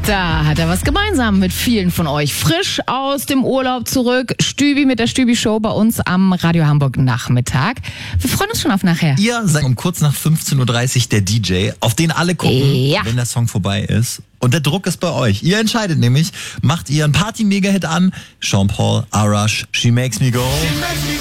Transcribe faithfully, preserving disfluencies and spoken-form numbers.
Da hat er was gemeinsam mit vielen von euch. Frisch aus dem Urlaub zurück. Stübi mit der Stübi-Show bei uns am Radio Hamburg Nachmittag. Wir freuen uns schon auf nachher. Ihr seid um kurz nach fünfzehn Uhr dreißig der D J, auf den alle gucken, Ja. wenn der Song vorbei ist. Und der Druck ist bei euch. Ihr entscheidet nämlich, macht ihr einen Party-Mega-Hit an? Sean Paul, Arash, She Makes Me Go.